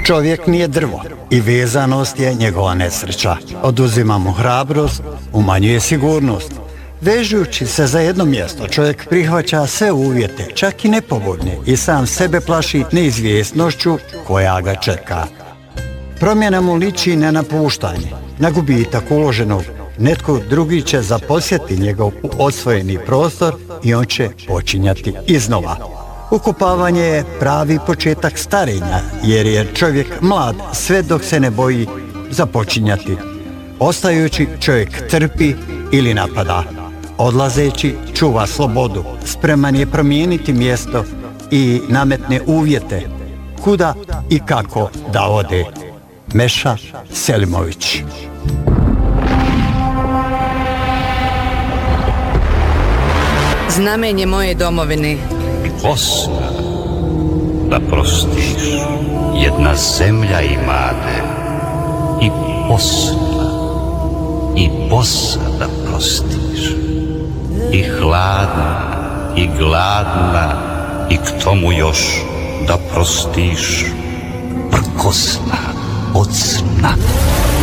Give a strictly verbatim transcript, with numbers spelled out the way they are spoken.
Čovjek nije drvo i vezanost je njegova nesreća. Oduzima mu hrabrost, umanjuje sigurnost. Vežujući se za jedno mjesto, čovjek prihvaća sve uvjete, čak i nepovoljne, i sam sebe plaši neizvjesnošću koja ga čeka. Promjena mu liči na napuštanje, na gubitak uloženog. Netko drugi će zaposjeti njegov osvojeni prostor i on će počinjati iznova. Ukopavanje je pravi početak starenja, jer je čovjek mlad sve dok se ne boji započinjati. Ostajući čovjek trpi ili napada. Odlazeći čuva slobodu, spreman je promijeniti mjesto i nametne uvjete kuda i kako da ode. Meša Selimović. Znamenje moje domovine. Bosna, da prostiš, jedna zemlja imate. I Bosna, i Bosa da prostiš. I hladna, i gladna, i k tomu još da prostiš. Prkosna od sna.